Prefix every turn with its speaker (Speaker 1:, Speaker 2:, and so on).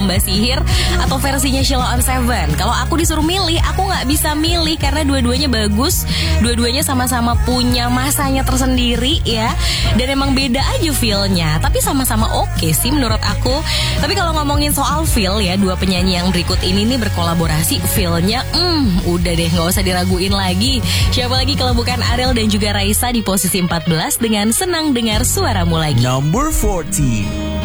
Speaker 1: Lomba Sihir atau versinya Sheila on 7. Kalau aku disuruh milih, aku gak bisa milih karena dua-duanya bagus. Dua-duanya sama-sama punya masanya tersendiri ya. Dan emang beda aja feel-nya, tapi sama-sama oke sih menurut aku. Tapi kalau ngomongin soal feel ya, dua penyanyi yang berikut ini nih berkolaborasi, feel-nya udah deh gak usah diraguin lagi. Siapa lagi kalau bukan Ariel dan juga Raisa di posisi 14 dengan Senang Dengar Suaramu Lagi.
Speaker 2: Number 14.